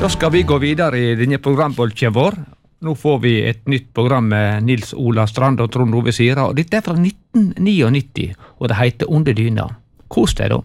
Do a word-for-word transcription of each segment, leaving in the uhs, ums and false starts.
Da skal vi gå videre i denne programbolkjen vår. Nå får vi et nytt program med Nils Ola Strand og Trond Ove Sira, og dette er fra nitten nittini, og det heter Under dyna. Kos deg da.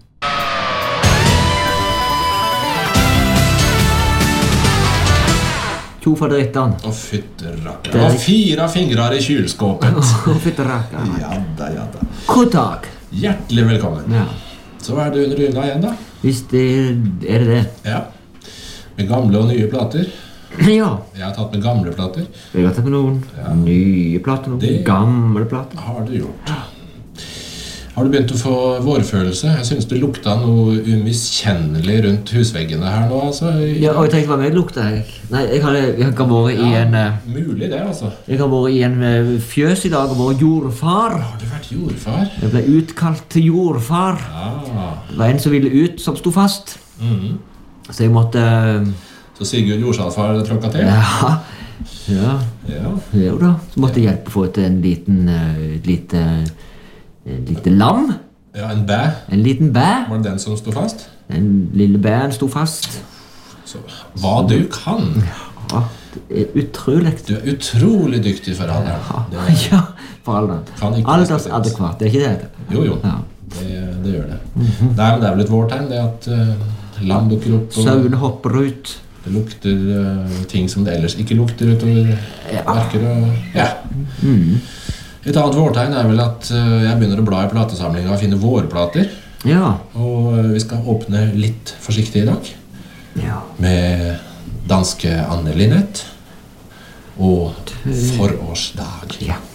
To for drittene. Å, fytterakker. Det var fire fingrer i kjøleskåpet. Å, fytterakker. Ja da, ja da. God dag. Hjertelig velkommen. Ja. Så er det under dyna igjen da. Hvis det er det det. Ja. Med gamle og nye plater. Ja. Jeg har tatt med gamle plater. Jeg har tatt med noen ja. nye plater, noen det gamle plater. Har du gjort. Har du begynt å få vårfølelse? Jeg synes det lukta noe umiskjennelig rundt husveggene her nå, altså. Ja, og jeg tenkte, hva med lukta jeg? Nei, jeg har, jeg har vært i ja, en... mulig det, altså. Jeg har vært i en fjøs i dag og vært jordfar. Har du vært jordfar? Jeg ble utkalt til jordfar. Ja. Det var en som ville ut, som stod fast. Mhm. Så jeg måtte... Så Sigurd Jordsalfar tråkket til? Ja. Ja. Ja. Jo da. Så måtte jeg hjelpe å få til en liten... Et lite... En liten lam. Ja, en bæ. En liten bæ. Var det den som stod fast? Den lille bæen stod fast. Så, hva du kan. Ja, det er utrolig. Du er utrolig dyktig for alderen. Ja, det er, ja for alderen. Aldersadekvat, det er ikke det det? Jo, jo. Ja. Det, det gjør det. Mm-hmm. Nei, men det er vel et vårtegn, det at uh, lam dukker opp. Sauene hopper ut. Det lukter uh, ting som det ellers ikke lukter utover ja. Marker og... Ja. Mm. Et annet vårtegn er vel at uh, jeg begynner å bla i platesamlingen og finne vårplater. Ja. Og uh, vi skal åpne litt forsiktig i dag. Ja. Med danske Anne Linnet og Forårsdag. Ja.